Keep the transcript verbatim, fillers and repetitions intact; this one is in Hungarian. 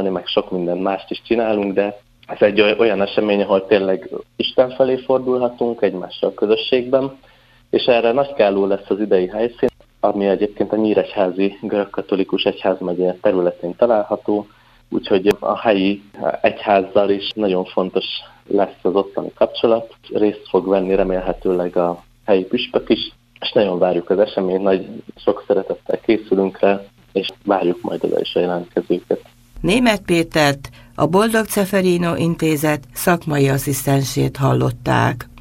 ünnepelni, meg sok minden mást is csinálunk, de ez egy olyan esemény, ahol tényleg Isten felé fordulhatunk egymással közösségben, és erre Nagykálló lesz az idei helyszín, ami egyébként a Nyíregyházi görögkatolikus egyházmegye területén található, úgyhogy a helyi egyházzal is nagyon fontos lesz az ottani kapcsolat. Részt fog venni remélhetőleg a helyi püspök is, és nagyon várjuk az eseményt, nagy sok szeretettel készülünk rá, és várjuk majd oda is a jelentkezőket. Németh Pétert, a Boldog Ceferino Intézet szakmai asszisztensét hallották.